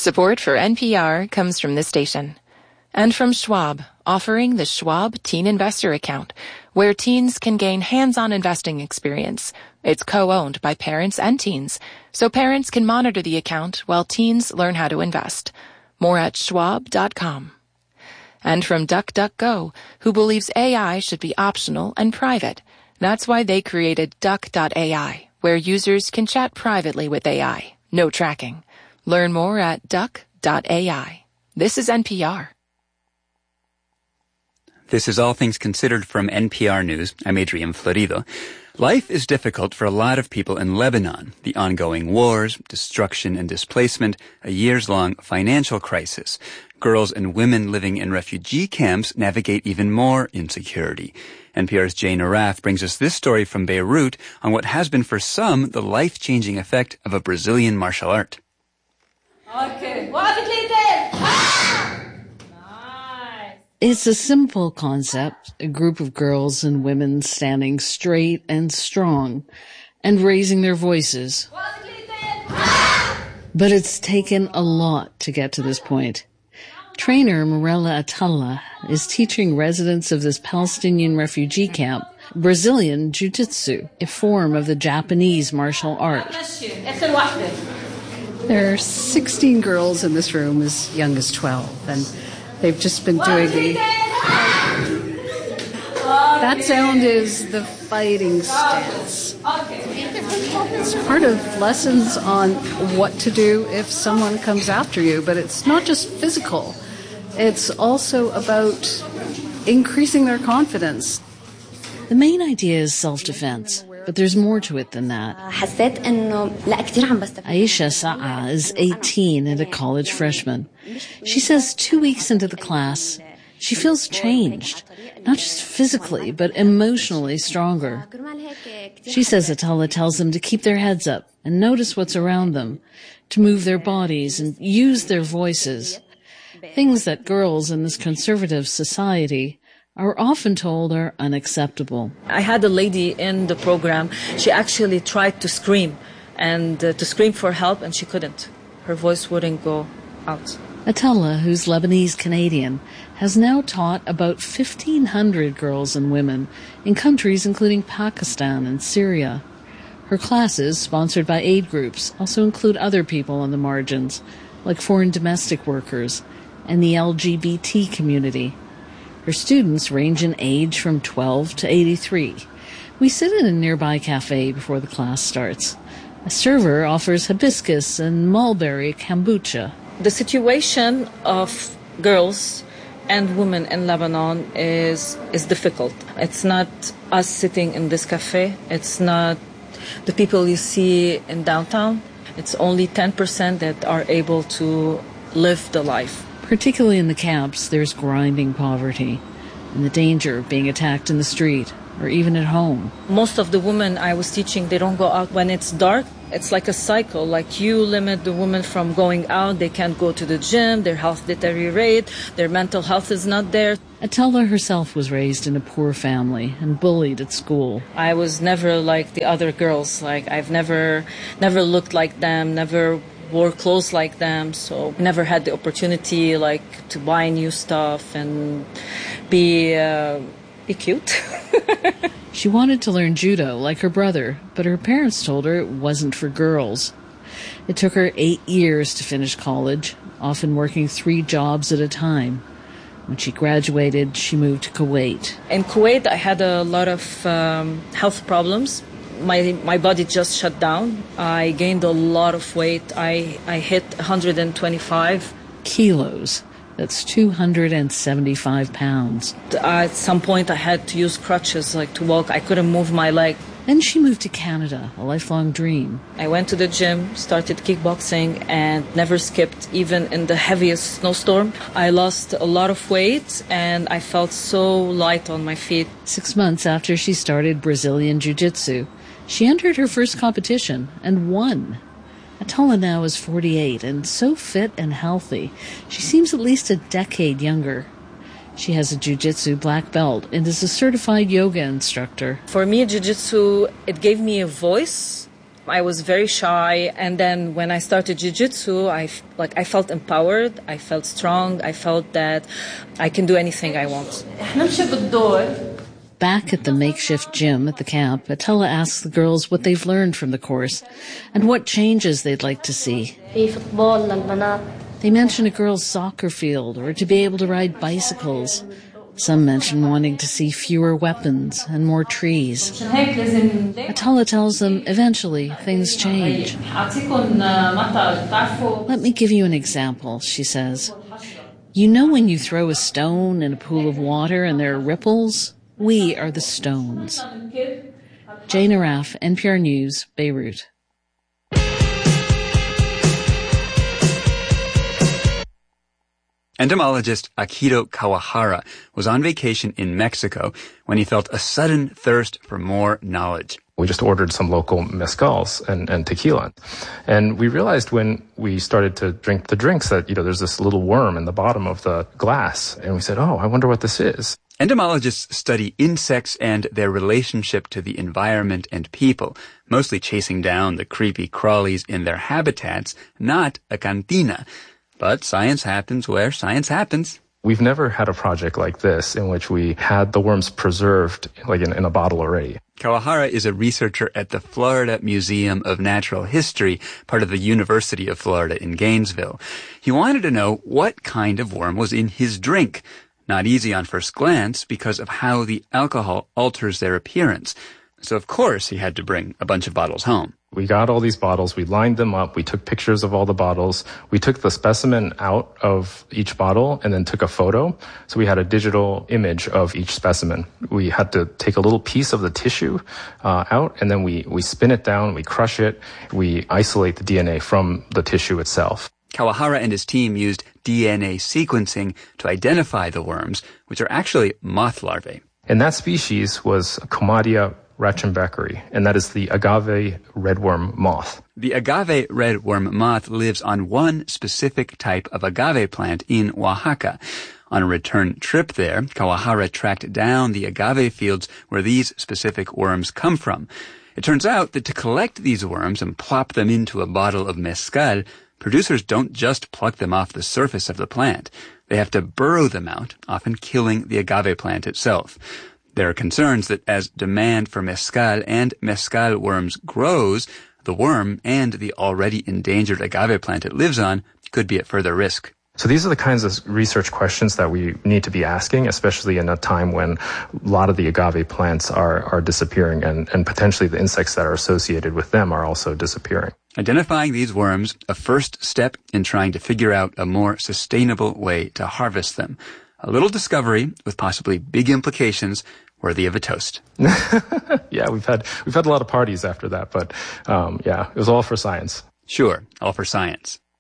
Support for NPR comes from this station. And from Schwab, offering the Schwab Teen Investor Account, where teens can gain hands-on investing experience. It's co-owned by parents and teens, so parents can monitor the account while teens learn how to invest. More at schwab.com. And from DuckDuckGo, who believes AI should be optional and private. That's why they created Duck.ai, where users can chat privately with AI. No tracking. Learn more at Duck.ai. This is NPR. This is All Things Considered from NPR News. I'm Adrian Florido. Life is difficult for a lot of people in Lebanon. The ongoing wars, destruction and displacement, a years-long financial crisis. Girls and women living in refugee camps navigate even more insecurity. NPR's Jane Arraf brings us this story from Beirut on what has been for some the life-changing effect of a Brazilian martial art. Okay. It's a simple concept, a group of girls and women standing straight and strong and raising their voices. But it's taken a lot to get to this point. Trainer Mirella Atalla is teaching residents of this Palestinian refugee camp Brazilian Jiu-Jitsu, a form of the Japanese martial art. There are 16 girls in this room as young as 12, and they've just been doing the... That sound is the fighting stance. It's part of lessons on what to do if someone comes after you, but it's not just physical. It's also about increasing their confidence. The main idea is self-defense, but there's more to it than that. Aisha Sa'a is 18 and a college freshman. She says 2 weeks into the class, she feels changed, not just physically, but emotionally stronger. She says Atalla tells them to keep their heads up and notice what's around them, to move their bodies and use their voices. Things that girls in this conservative society are often told are unacceptable. I had a lady in the program. She actually tried to scream and to scream for help, and she couldn't. Her voice wouldn't go out. Atalla, who's Lebanese-Canadian, has now taught about 1,500 girls and women in countries including Pakistan and Syria. Her classes, sponsored by aid groups, also include other people on the margins, like foreign domestic workers and the LGBT community. Her students range in age from 12 to 83. We sit in a nearby cafe before the class starts. A server offers hibiscus and mulberry kombucha. The situation of girls and women in Lebanon is difficult. It's not us sitting in this cafe. It's not the people you see in downtown. It's only 10% that are able to live the life. Particularly in the camps, there's grinding poverty and the danger of being attacked in the street or even at home. Most of the women I was teaching, they don't go out when it's dark. It's like a cycle. Like you limit the women from going out. They can't go to the gym. Their health deteriorates. Their mental health is not there. Atalla herself was raised in a poor family and bullied at school. I was never like the other girls. Like I've never looked like them, never wore clothes like them, so never had the opportunity like to buy new stuff and be cute. She wanted to learn judo like her brother, but her parents told her it wasn't for girls. It took her 8 years to finish college, often working 3 jobs at a time. When she graduated, she moved to Kuwait. In Kuwait, I had a lot of health problems. My body just shut down. I gained a lot of weight. I hit 125 kilos. That's 275 pounds. At some point, I had to use crutches, like to walk. I couldn't move my leg. Then she moved to Canada, a lifelong dream. I went to the gym, started kickboxing, and never skipped, even in the heaviest snowstorm. I lost a lot of weight, and I felt so light on my feet. 6 months after she started Brazilian Jiu-Jitsu, she entered her first competition and won. Atalla now is 48 and so fit and healthy. She seems at least a decade younger. She has a jiu-jitsu black belt and is a certified yoga instructor. For me, jiu-jitsu, it gave me a voice I was very shy, and then when I started jiu-jitsu, I felt empowered, I felt strong, I felt that I can do anything I want. Back at the makeshift gym at the camp, Atella asks the girls what they've learned from the course and what changes they'd like to see. They mention a girls' soccer field or to be able to ride bicycles. Some mention wanting to see fewer weapons and more trees. Atella tells them eventually things change. Let me give you an example, she says. You know when you throw a stone in a pool of water and there are ripples? We are the stones. Jane Araf, NPR News, Beirut. Entomologist Akito Kawahara was on vacation in Mexico when he felt a sudden thirst for more knowledge. We just ordered some local mezcals and tequila. And we realized when we started to drink the drinks that, there's this little worm in the bottom of the glass. And we said, I wonder what this is. Entomologists study insects and their relationship to the environment and people, mostly chasing down the creepy crawlies in their habitats, not a cantina. But science happens where science happens. We've never had a project like this in which we had the worms preserved in a bottle already. Kawahara is a researcher at the Florida Museum of Natural History, part of the University of Florida in Gainesville. He wanted to know what kind of worm was in his drink. Not easy on first glance because of how the alcohol alters their appearance. So of course he had to bring a bunch of bottles home. We got all these bottles, we lined them up, we took pictures of all the bottles, we took the specimen out of each bottle and then took a photo. So we had a digital image of each specimen. We had to take a little piece of the tissue out and then we spin it down, we crush it, we isolate the DNA from the tissue itself. Kawahara and his team used DNA sequencing to identify the worms, which are actually moth larvae. And that species was Comadia rachenbeckeri, and that is the agave redworm moth. The agave redworm moth lives on one specific type of agave plant in Oaxaca. On a return trip there, Kawahara tracked down the agave fields where these specific worms come from. It turns out that to collect these worms and plop them into a bottle of mezcal, producers don't just pluck them off the surface of the plant. They have to burrow them out, often killing the agave plant itself. There are concerns that as demand for mezcal and mezcal worms grows, the worm and the already endangered agave plant it lives on could be at further risk. So these are the kinds of research questions that we need to be asking, especially in a time when a lot of the agave plants are disappearing and potentially the insects that are associated with them are also disappearing. Identifying these worms, a first step in trying to figure out a more sustainable way to harvest them. A little discovery with possibly big implications worthy of a toast. Yeah, we've had a lot of parties after that, but it was all for science. Sure, all for science.